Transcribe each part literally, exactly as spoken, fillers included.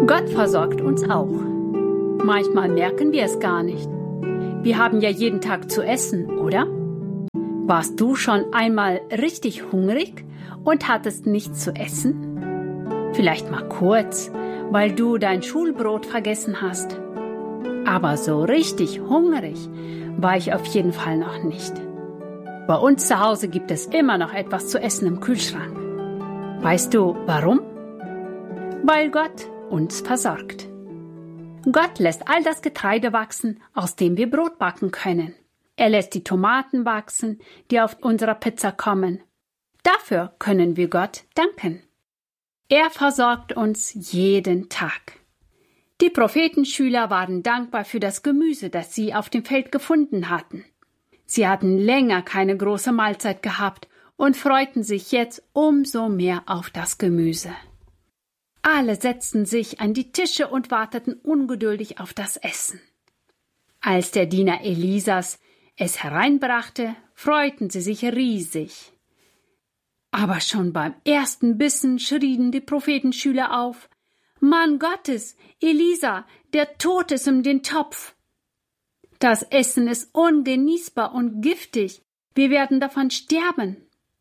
Gott versorgt uns auch. Manchmal merken wir es gar nicht. Wir haben ja jeden Tag zu essen, oder? Warst du schon einmal richtig hungrig und hattest nichts zu essen? Vielleicht mal kurz, weil du dein Schulbrot vergessen hast. Aber so richtig hungrig war ich auf jeden Fall noch nicht. Bei uns zu Hause gibt es immer noch etwas zu essen im Kühlschrank. Weißt du, warum? Weil Gott uns versorgt. Gott lässt all das Getreide wachsen, aus dem wir Brot backen können. Er lässt die Tomaten wachsen, die auf unserer Pizza kommen. Dafür können wir Gott danken. Er versorgt uns jeden Tag. Die Prophetenschüler waren dankbar für das Gemüse, das sie auf dem Feld gefunden hatten. Sie hatten länger keine große Mahlzeit gehabt und freuten sich jetzt umso mehr auf das Gemüse. Alle setzten sich an die Tische und warteten ungeduldig auf das Essen. Als der Diener Elisas es hereinbrachte, freuten sie sich riesig. Aber schon beim ersten Bissen schrien die Prophetenschüler auf: »Mann Gottes, Elisa, der Tod ist um den Topf! Das Essen ist ungenießbar und giftig. Wir werden davon sterben.«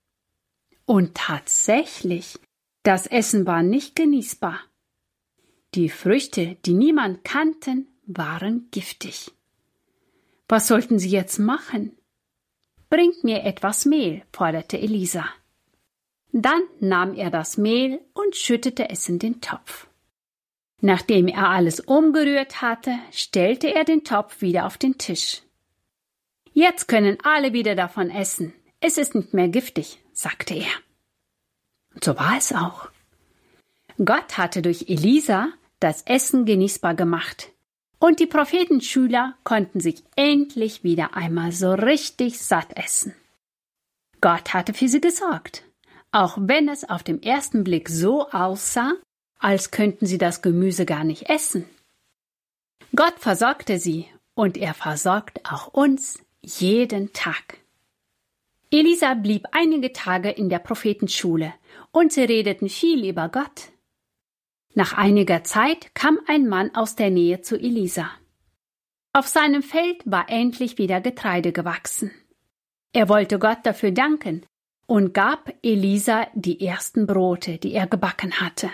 Und tatsächlich, das Essen war nicht genießbar. Die Früchte, die niemand kannte, waren giftig. Was sollten sie jetzt machen? »Bringt mir etwas Mehl«, forderte Elisa. Dann nahm er das Mehl und schüttete es in den Topf. Nachdem er alles umgerührt hatte, stellte er den Topf wieder auf den Tisch. »Jetzt können alle wieder davon essen. Es ist nicht mehr giftig«, sagte er. Und so war es auch. Gott hatte durch Elisa das Essen genießbar gemacht. Und die Prophetenschüler konnten sich endlich wieder einmal so richtig satt essen. Gott hatte für sie gesorgt, auch wenn es auf den ersten Blick so aussah, als könnten sie das Gemüse gar nicht essen. Gott versorgte sie und er versorgt auch uns jeden Tag. Elisa blieb einige Tage in der Prophetenschule und sie redeten viel über Gott. Nach einiger Zeit kam ein Mann aus der Nähe zu Elisa. Auf seinem Feld war endlich wieder Getreide gewachsen. Er wollte Gott dafür danken und gab Elisa die ersten Brote, die er gebacken hatte.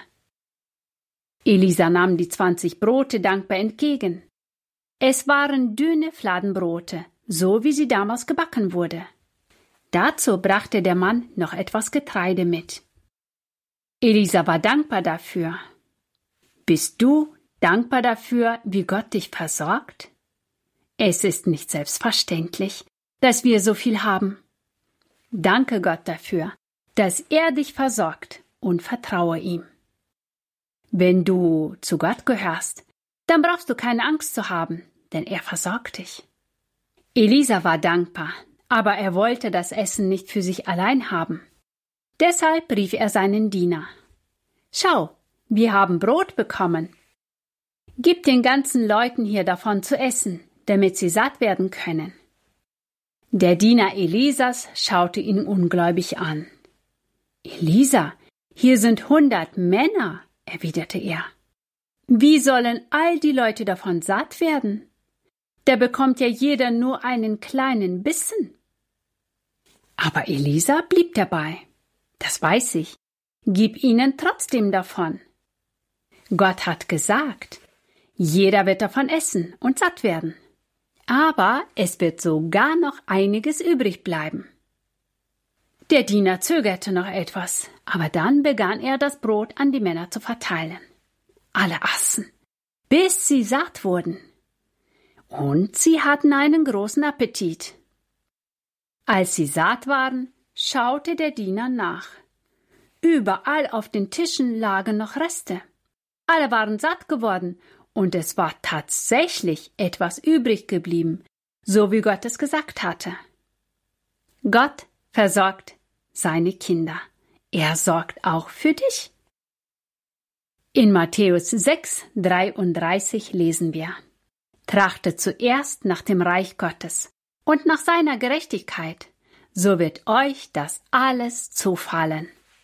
Elisa nahm die zwanzig Brote dankbar entgegen. Es waren dünne Fladenbrote, so wie sie damals gebacken wurde. Dazu brachte der Mann noch etwas Getreide mit. Elisa war dankbar dafür. Bist du dankbar dafür, wie Gott dich versorgt? Es ist nicht selbstverständlich, dass wir so viel haben. Danke Gott dafür, dass er dich versorgt und vertraue ihm. Wenn du zu Gott gehörst, dann brauchst du keine Angst zu haben, denn er versorgt dich. Elisa war dankbar, aber er wollte das Essen nicht für sich allein haben. Deshalb rief er seinen Diener. »Schau, wir haben Brot bekommen. Gib den ganzen Leuten hier davon zu essen, damit sie satt werden können.« Der Diener Elisas schaute ihn ungläubig an. »Elisa, hier sind hundert Männer«, erwiderte er. »Wie sollen all die Leute davon satt werden? Da bekommt ja jeder nur einen kleinen Bissen.« Aber Elisa blieb dabei. »Das weiß ich. Gib ihnen trotzdem davon. Gott hat gesagt, jeder wird davon essen und satt werden. Aber es wird sogar noch einiges übrig bleiben.« Der Diener zögerte noch etwas, aber dann begann er, das Brot an die Männer zu verteilen. Alle aßen, bis sie satt wurden. Und sie hatten einen großen Appetit. Als sie satt waren, schaute der Diener nach. Überall auf den Tischen lagen noch Reste. Alle waren satt geworden und es war tatsächlich etwas übrig geblieben, so wie Gott es gesagt hatte. Gott versorgt seine Kinder. Er sorgt auch für dich. In Matthäus sechs, dreiunddreißig lesen wir: Trachtet zuerst nach dem Reich Gottes und nach seiner Gerechtigkeit, so wird euch das alles zufallen.